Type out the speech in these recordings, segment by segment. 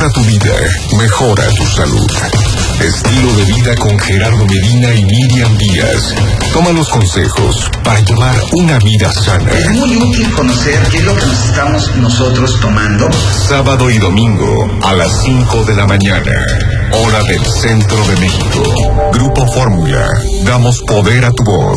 Mejora tu vida, mejora tu salud. Estilo de vida con Gerardo Medina y Miriam Díaz. Toma los consejos para llevar una vida sana. Es muy útil conocer qué es lo que nos estamos nosotros tomando. Sábado y domingo a las 5 de la mañana. Hora del Centro de México. Grupo Fórmula. Damos poder a tu voz.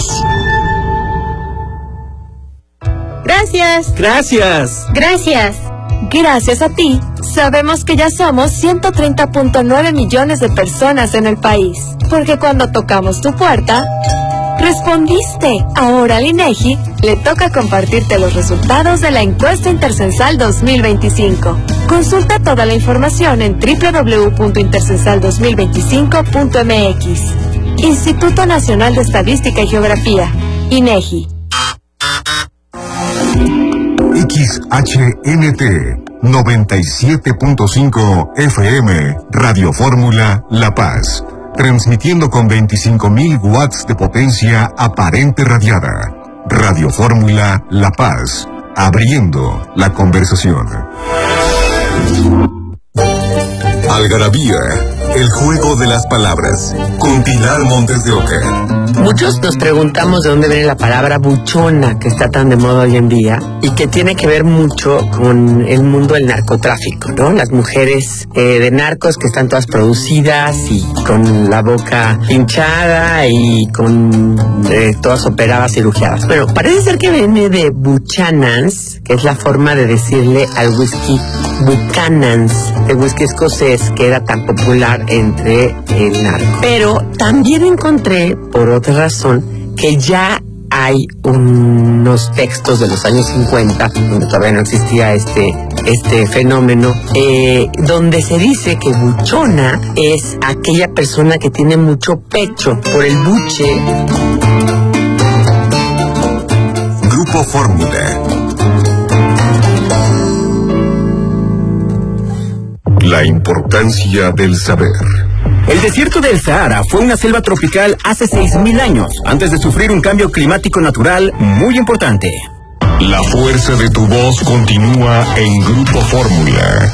Gracias. Gracias. Gracias. Gracias a ti, sabemos que ya somos 130.9 millones de personas en el país. Porque cuando tocamos tu puerta, respondiste. Ahora al INEGI le toca compartirte los resultados de la encuesta Intercensal 2025. Consulta toda la información en www.intercensal2025.mx. Instituto Nacional de Estadística y Geografía, INEGI. XHNT 97.5 FM, Radio Fórmula La Paz. Transmitiendo con 25.000 watts de potencia aparente radiada. Radio Fórmula La Paz. Abriendo la conversación. Algarabía, el juego de las palabras. Con Pilar Montes de Oca. Muchos nos preguntamos de dónde viene la palabra buchona, que está tan de moda hoy en día, y que tiene que ver mucho con el mundo del narcotráfico, ¿no? Las mujeres de narcos que están todas producidas y con la boca hinchada y con todas operadas, cirugiadas. Pero parece ser que viene de Buchanans, que es la forma de decirle al whisky Buchanans, el whisky escocés que era tan popular entre el narco. Pero también encontré, por otra razón, que ya hay unos textos de los años 50, donde todavía no existía este fenómeno, donde se dice que buchona es aquella persona que tiene mucho pecho por el buche. Grupo Fórmula. La importancia del saber. El desierto del Sahara fue una selva tropical hace 6.000 años, antes de sufrir un cambio climático natural muy importante. La fuerza de tu voz continúa en Grupo Fórmula.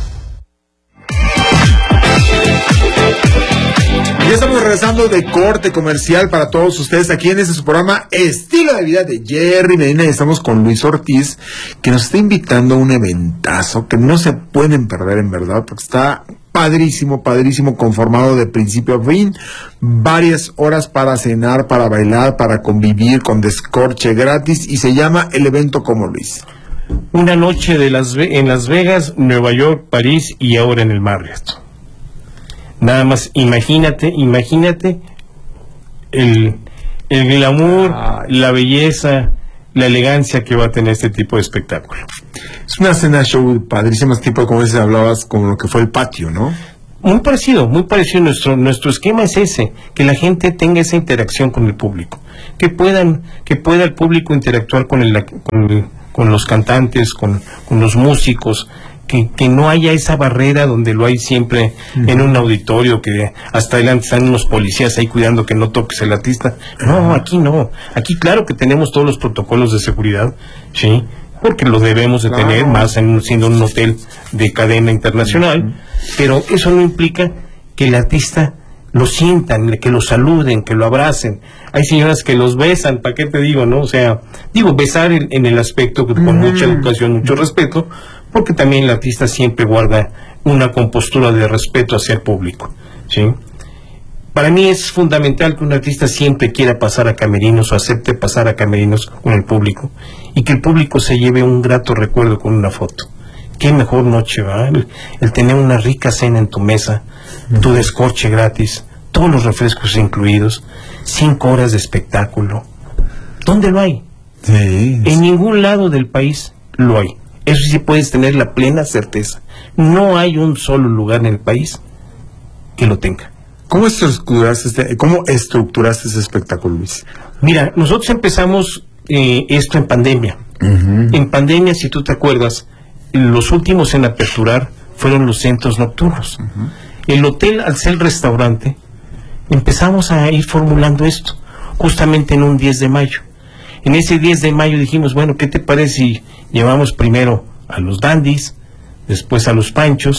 Ya estamos regresando de corte comercial para todos ustedes aquí en este su programa Estilo de Vida de Jerry Medina, y estamos con Luis Ortiz, que nos está invitando a un eventazo que no se pueden perder, en verdad, porque está padrísimo, padrísimo, conformado de principio a fin, varias horas para cenar, para bailar, para convivir, con descorche gratis, y se llama el evento como, Luis. Una noche en Las Vegas, Nueva York, París y ahora en el Marriott. Nada más, imagínate el glamour, la belleza, la elegancia que va a tener este tipo de espectáculo. Es una cena show padrísima, tipo como se hablabas, como lo que fue el patio, ¿no? Muy parecido. Nuestro esquema es ese, que la gente tenga esa interacción con el público, que pueda el público interactuar con los cantantes, con los músicos, que no haya esa barrera donde lo hay siempre en un auditorio, que hasta adelante están unos policías ahí cuidando que no toques el artista. No, aquí no. Aquí claro que tenemos todos los protocolos de seguridad, ¿sí? Porque lo debemos de tener, más siendo un hotel de cadena internacional, pero eso no implica que el artista lo sientan, que lo saluden, que lo abracen. Hay señoras que los besan, ¿para qué te digo, no? O sea, besar en el aspecto con mucha educación, mucho respeto, porque también el artista siempre guarda una compostura de respeto hacia el público, ¿sí? Para mí es fundamental que un artista siempre quiera pasar a camerinos o acepte pasar a camerinos con el público, y que el público se lleve un grato recuerdo con una foto. Qué mejor noche, ¿verdad? El tener una rica cena en tu mesa, tu descorche gratis, todos los refrescos incluidos, 5 horas de espectáculo. ¿Dónde lo hay? Sí. En ningún lado del país lo hay. Eso sí puedes tener la plena certeza. No hay un solo lugar en el país que lo tenga. ¿Cómo estructuraste ese espectáculo, Luis? Mira, nosotros empezamos esto en pandemia. En pandemia, si tú te acuerdas, los últimos en aperturar fueron los centros nocturnos. El hotel, al ser restaurante, empezamos a ir formulando esto, justamente en un 10 de mayo. En ese 10 de mayo dijimos, bueno, ¿qué te parece si llevamos primero a los dandies, después a los panchos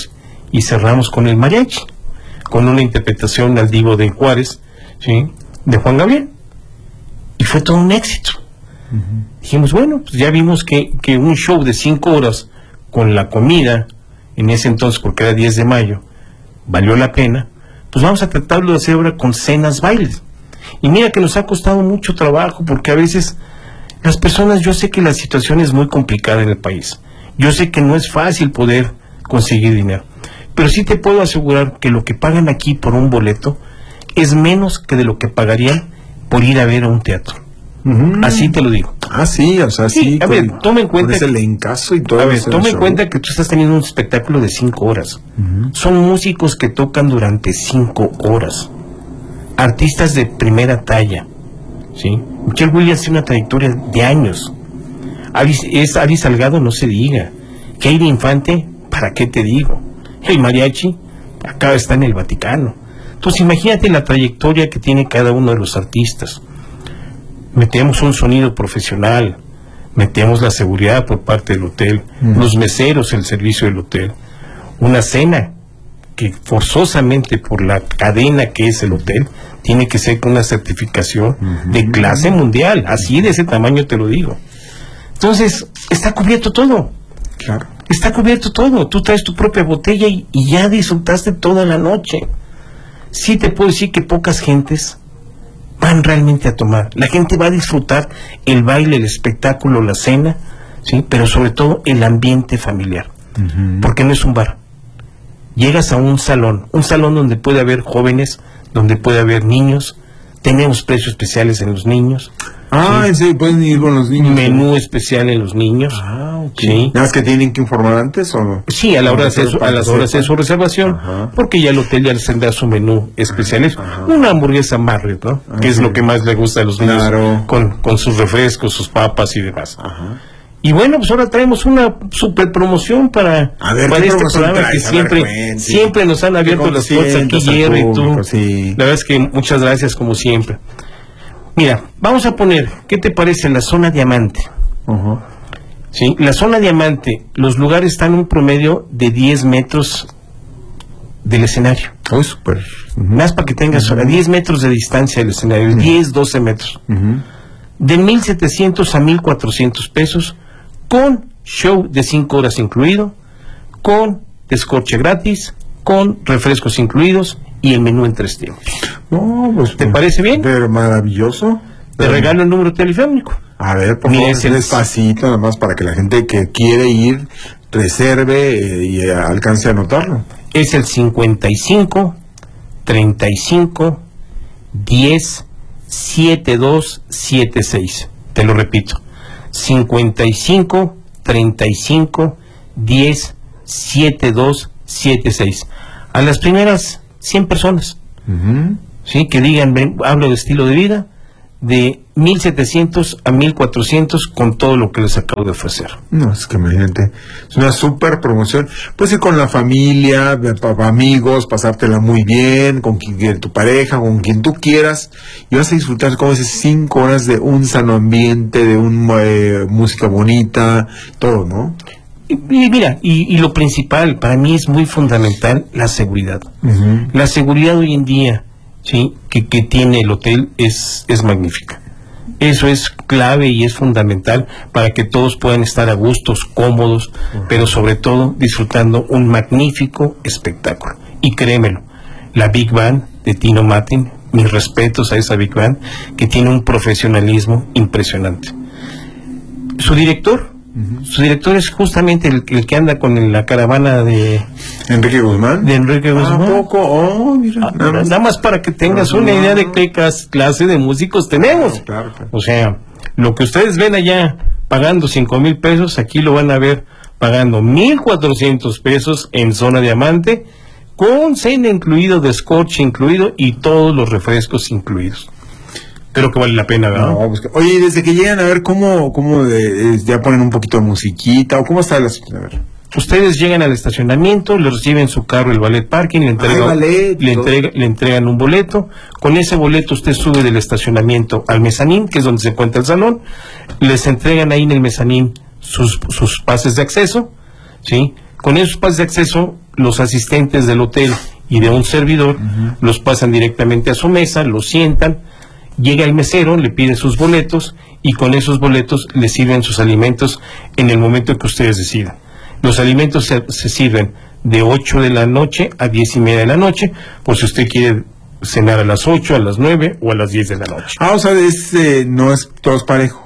y cerramos con el mariachi, con una interpretación al Divo de Juárez, ¿sí?, de Juan Gabriel, y fue todo un éxito. Dijimos, bueno, pues ya vimos que un show de 5 horas con la comida, en ese entonces, porque era 10 de mayo, valió la pena, pues vamos a tratarlo de hacer ahora con cenas, bailes. Y mira que nos ha costado mucho trabajo, porque a veces las personas, yo sé que la situación es muy complicada en el país, yo sé que no es fácil poder conseguir dinero, pero sí te puedo asegurar que lo que pagan aquí por un boleto es menos que de lo que pagarían por ir a ver a un teatro. Así te lo digo. Ah, sí, o sea, sí. A ver, toma en cuenta. Con ese encaso y todo. A ver, toma en cuenta que tú estás teniendo un espectáculo de 5 horas. Son músicos que tocan durante 5 horas. Artistas de primera talla. ¿Sí? Michelle Williams tiene una trayectoria de años. Ari Salgado, no se diga. Keira Infante, ¿para qué te digo? El mariachi acá está en el Vaticano. Entonces imagínate la trayectoria que tiene cada uno de los artistas. Metemos un sonido profesional, metemos la seguridad por parte del hotel, los meseros, el servicio del hotel, una cena que forzosamente por la cadena que es el hotel tiene que ser con una certificación de clase mundial, así de ese tamaño te lo digo. Entonces está cubierto todo. Claro. Está cubierto todo. Tú traes tu propia botella y ya disfrutaste toda la noche. Sí te puedo decir que pocas gentes van realmente a tomar. La gente va a disfrutar el baile, el espectáculo, la cena, ¿sí?, pero sobre todo el ambiente familiar, porque no es un bar. Llegas a un salón donde puede haber jóvenes, donde puede haber niños. Tenemos precios especiales en los niños. Ah, sí, pueden ir con los niños. Menú especial en los niños. Ah, ok. Sí. ¿Nada más que tienen que informar antes o...? Sí, a la hora de hacer su reservación, porque ya el hotel ya les tendrá su menú especial. Una hamburguesa Marriott, ¿no? Que es lo que más le gusta a los niños, con sus refrescos, sus papas y demás. Y bueno, pues ahora traemos una super promoción para este programa que siempre nos han abierto las puertas aquí, Jerry, tú. Sí. La verdad es que muchas gracias como siempre. Mira, vamos a poner, ¿qué te parece la zona diamante? ¿Sí? La zona diamante, los lugares están en un promedio de 10 metros del escenario. Oh, súper. Más para que tengas 10 metros de distancia del escenario, 10, 12 metros. De 1,700 a 1,400 pesos, con show de 5 horas incluido, con descorche gratis, con refrescos incluidos y el menú en 3 tiempos. No, pues, ¿te parece bien? Pero maravilloso. Te regalo el número telefónico. A ver, por favor, despacito, nada más para que la gente que quiere ir reserve y alcance a anotarlo. Es el 55 35 10 72 76. Te lo repito. 55 35 10 72 76. A las primeras 100 personas, ¿sí?, que digan, hablo de estilo de vida, de 1,700 a 1,400 con todo lo que les acabo de ofrecer. No, es que imagínate, es una súper promoción. Puedes ir con la familia, amigos, pasártela muy bien, con tu pareja, con quien tú quieras, y vas a disfrutar, como dices, 5 horas de un sano ambiente, de música bonita, todo, ¿no? Y mira, y lo principal, para mí es muy fundamental la seguridad. La seguridad hoy en día, ¿sí?, que tiene el hotel es magnífica. Eso es clave y es fundamental para que todos puedan estar a gustos, cómodos, pero sobre todo disfrutando un magnífico espectáculo. Y créemelo, la Big Band de Tino Matin, mis respetos a esa Big Band, que tiene un profesionalismo impresionante. Su director es justamente el que anda con la caravana de Enrique Guzmán. ¿A poco? Oh, mira. Nada más para que tengas una idea de qué clase de músicos tenemos. Claro. O sea, lo que ustedes ven allá pagando 5,000 pesos, aquí lo van a ver pagando 1,400 pesos en zona diamante, con cena incluido, descorche incluido y todos los refrescos incluidos. Creo que vale la pena, ¿verdad? No, pues, oye, desde que llegan, a ver cómo ya ponen un poquito de musiquita, o cómo está la situación, a ver. Ustedes llegan al estacionamiento, le reciben su carro el ballet parking, le entregan un boleto. Con ese boleto usted sube del estacionamiento al mezanín, que es donde se encuentra el salón. Les entregan ahí en el mezanín sus pases de acceso, ¿sí? Con esos pases de acceso los asistentes del hotel y de un servidor los pasan directamente a su mesa, los sientan, llega el mesero, le pide sus boletos y con esos boletos le sirven sus alimentos en el momento que ustedes decidan. Los alimentos se sirven de 8 de la noche a 10:30 de la noche, por si usted quiere cenar a las 8, a las 9 o a las 10 de la noche. O sea, no es todo es parejo.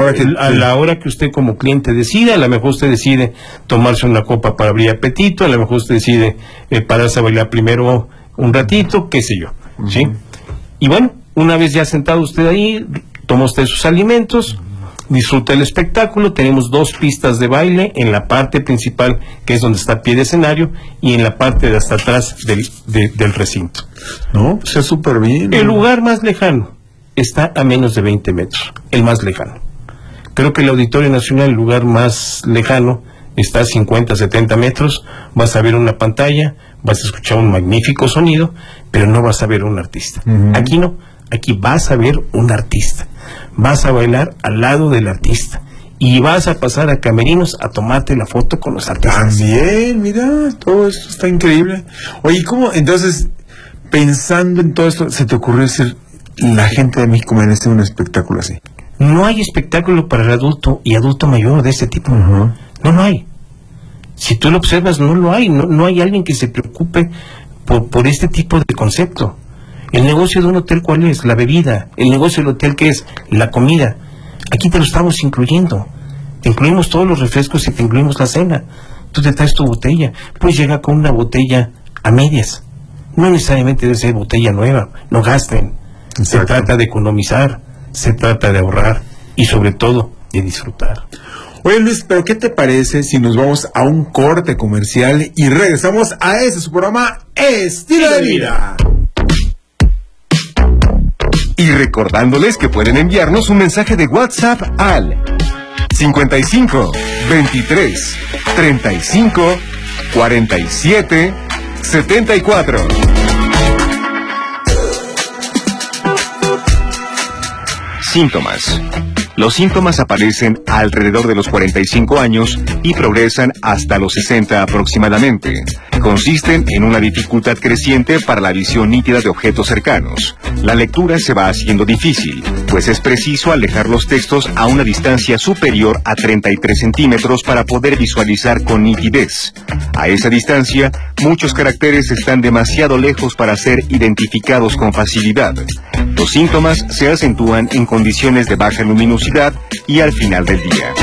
A la hora que usted como cliente decida, a lo mejor usted decide tomarse una copa para abrir apetito, a lo mejor usted decide pararse a bailar primero un ratito, qué sé yo, ¿sí? Y bueno, una vez ya sentado usted ahí, toma usted sus alimentos, disfruta el espectáculo. Tenemos 2 pistas de baile en la parte principal, que es donde está pie de escenario, y en la parte de hasta atrás del recinto. No, pues es súper bien. El lugar más lejano está a menos de 20 metros, el más lejano. Creo que el Auditorio Nacional, el lugar más lejano, está a 50, 70 metros. Vas a ver una pantalla, vas a escuchar un magnífico sonido, pero no vas a ver un artista. Aquí no, aquí vas a ver un artista. Vas a bailar al lado del artista y vas a pasar a camerinos a tomarte la foto con los artistas. También, mira, todo esto está increíble. Oye, ¿cómo entonces, pensando en todo esto, se te ocurrió decir, la gente de México merece un espectáculo así? No hay espectáculo para el adulto y adulto mayor de este tipo. No hay. Si tú lo observas, no lo hay. No hay alguien que se preocupe por este tipo de concepto. El negocio de un hotel, ¿cuál es? La bebida. El negocio del hotel, ¿qué es? La comida. Aquí te lo estamos incluyendo. Te incluimos todos los refrescos y te incluimos la cena. Tú te traes tu botella. Pues llega con una botella a medias. No necesariamente debe ser botella nueva. No gasten. Exacto. Se trata de economizar, se trata de ahorrar y sobre todo de disfrutar. Oye, Luis, pero ¿qué te parece si nos vamos a un corte comercial y regresamos a su programa Estilo de Vida? Y recordándoles que pueden enviarnos un mensaje de WhatsApp al 55 23 35 47 74. Síntomas. Los síntomas aparecen alrededor de los 45 años y progresan hasta los 60 aproximadamente. Consisten en una dificultad creciente para la visión nítida de objetos cercanos. La lectura se va haciendo difícil, pues es preciso alejar los textos a una distancia superior a 33 centímetros para poder visualizar con nitidez. A esa distancia, muchos caracteres están demasiado lejos para ser identificados con facilidad. Los síntomas se acentúan en condiciones de baja luminosidad y al final del día.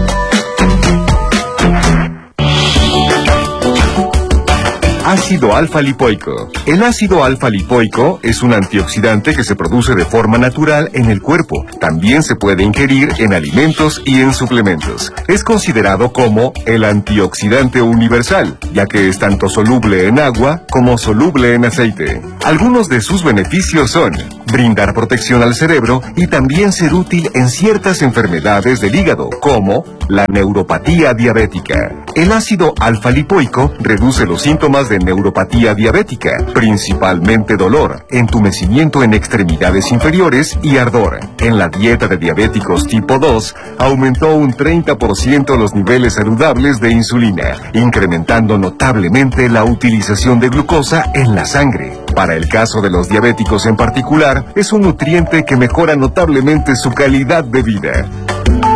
Ácido alfa-lipoico. El ácido alfa-lipoico es un antioxidante que se produce de forma natural en el cuerpo. También se puede ingerir en alimentos y en suplementos. Es considerado como el antioxidante universal, ya que es tanto soluble en agua como soluble en aceite. Algunos de sus beneficios son brindar protección al cerebro y también ser útil en ciertas enfermedades del hígado, como la neuropatía diabética. El ácido alfa-lipoico reduce los síntomas de neuropatía diabética, principalmente dolor, entumecimiento en extremidades inferiores y ardor. En la dieta de diabéticos tipo 2, aumentó un 30% los niveles saludables de insulina, incrementando notablemente la utilización de glucosa en la sangre. Para el caso de los diabéticos en particular, es un nutriente que mejora notablemente su calidad de vida.